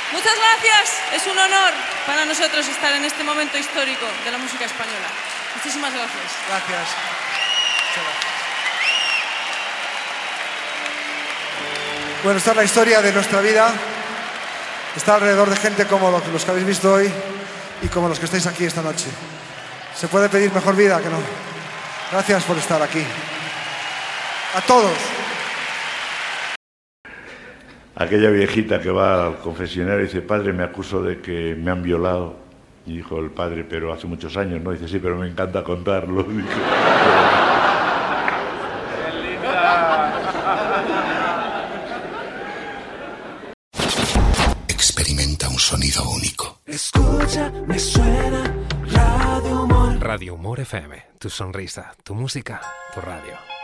Muchas gracias. Es un honor para nosotros estar en este momento histórico de la música española. Muchísimas gracias. Gracias. Muchas gracias. Bueno, esta es la historia de nuestra vida. Está alrededor de gente como los que habéis visto hoy y como los que estáis aquí esta noche. ¿Se puede pedir mejor vida que no? Gracias por estar aquí. A todos. Aquella viejita que va al confesionario y dice, padre, me acuso de que me han violado. Y dijo el padre, pero hace muchos años, ¿no? Dice, sí, pero me encanta contarlo. ¡Qué linda! Experimenta un sonido único. Escucha, me suena Radio Humor. Radio Humor FM, tu sonrisa, tu música, tu radio.